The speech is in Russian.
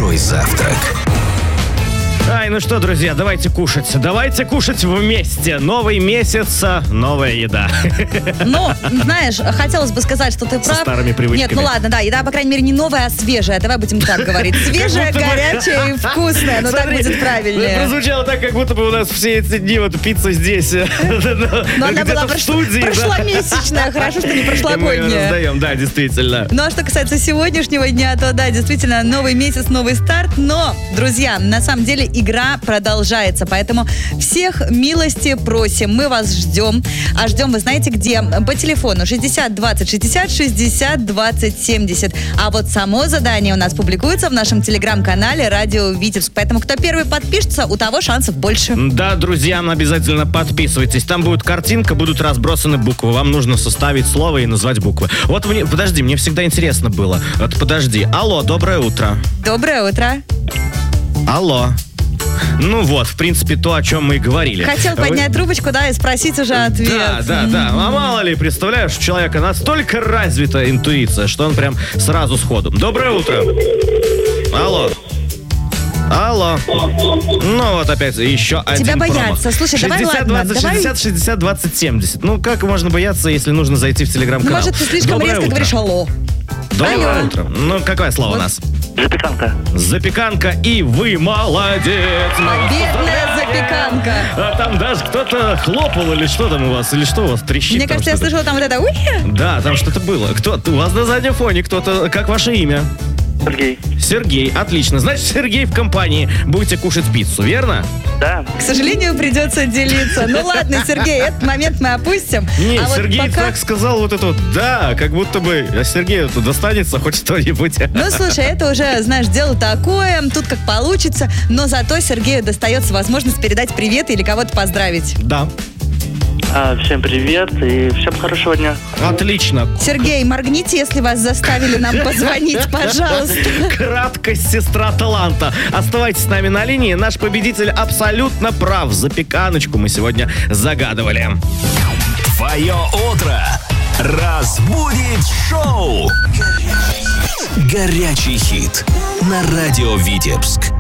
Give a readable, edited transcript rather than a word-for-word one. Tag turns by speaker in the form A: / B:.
A: большой завтрак.
B: Ай, ну что, друзья, давайте кушать. Давайте кушать вместе. Новый месяц, новая еда.
C: Ну, знаешь, хотелось бы сказать, что ты прав.
B: Со старыми привычками.
C: Нет, ну ладно, да, еда, по крайней мере, не новая, а свежая. Давай будем так говорить. Свежая, горячая и вкусная. Ну, так будет правильнее.
B: Прозвучало так, как будто бы у нас все эти дни вот пицца здесь.
C: Но она была
B: в студии.
C: прошломесячная. Хорошо, что не
B: Мы
C: прошлогодняя.
B: раздаем, да, действительно.
C: Ну, а что касается сегодняшнего дня, то да, действительно, новый месяц, новый старт. Но, друзья, на самом деле игра продолжается, поэтому всех милости просим. Мы вас ждем. А ждем, вы знаете, где? По телефону 60 20 60 60 20 70. А вот само задание у нас публикуется в нашем телеграм-канале «Радио Витебск». Поэтому кто первый подпишется, у того шансов больше.
B: Да, друзья, обязательно подписывайтесь. Там будет картинка, будут разбросаны буквы. Вам нужно составить слово и назвать буквы. Вот, подожди, мне всегда интересно было. Вот, подожди. Алло, доброе утро.
C: Доброе утро.
B: Алло. Ну вот, в принципе, то, о чем мы и говорили.
C: Хотел поднять трубочку, да, и спросить уже ответ.
B: Да. А мало ли, представляешь, у человека настолько развита интуиция, что он прям сразу сходу. Доброе утро. Алло. Ну вот опять еще один
C: Тебя боятся.
B: промах.
C: Слушай,
B: 60,
C: давай, ладно,
B: 20,
C: давай.
B: 60, 60, 20, 70. Ну как можно бояться, если нужно зайти в
C: Ну,
B: телеграм-канал?
C: может, ты слишком
B: Доброе
C: резко
B: утро.
C: говоришь «алло».
B: Доброе
C: Алло.
B: утро. Ну, какое слово у нас?
D: Запеканка.
B: Запеканка, и вы молодец. Мы вас
C: Победная
B: поздравляем.
C: запеканка.
B: А там даже кто-то хлопал или что там у вас? Или что у вас трещит?
C: Мне
B: там
C: кажется, я
B: что-то?
C: слышала там вот это «уи».
B: Да, там что-то было. У вас на заднем фоне кто-то... Как ваше имя?
D: Сергей.
B: Сергей, отлично. Значит, Сергей в компании. Будете кушать пиццу, верно?
D: Да.
C: К сожалению, придется делиться. Ну ладно, Сергей, этот момент мы опустим.
B: Не,
C: А вот
B: Сергей
C: пока-
B: так сказал вот это вот, да, как будто бы Сергею тут достанется хоть что-нибудь.
C: Ну, слушай, это уже, знаешь, дело такое, тут как получится, но зато Сергею достается возможность передать привет или кого-то поздравить.
B: Да,
D: Всем привет и всем хорошего дня.
B: отлично.
C: Сергей, моргните, если вас заставили нам позвонить, пожалуйста.
B: Краткость сестра таланта. Оставайтесь с нами на линии. Наш победитель абсолютно прав. Запеканочку мы сегодня загадывали.
A: Твое утро разбудит шоу. Горячий хит на радио Витебск.